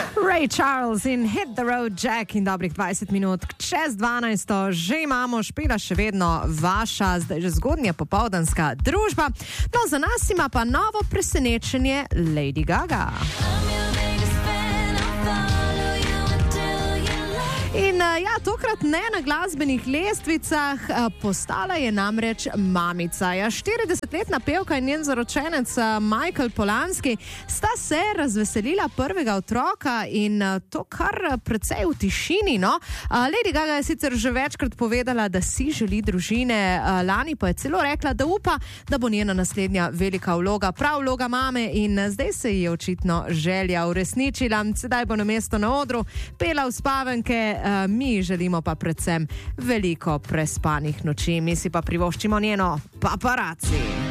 Ray Charles in Hit the Road Jack in dobrih 20 minut čez 12. Že imamo Špela še vedno vaša, zdaj že zgodnja popoldanska družba. No, za nas ima pa novo presenečenje Lady Gaga. In ja, tokrat ne na glasbenih lestvicah, postala je namreč mamica. Ja, 40-letna pevka in njen zaročenec Michael Polanski sta se razveselila prvega otroka in to kar precej v tišini, no. Lady Gaga je sicer že večkrat povedala, da si želi družine, lani pa je celo rekla, da upa, da bo njena naslednja velika vloga, prav vloga mame, in zdaj se ji je očitno želja uresničila. Sedaj bo namesto na odru pela uspavanke, mi želimo pa predvsem veliko prespanih noči. Mi si pa privoščimo njeno paparaci.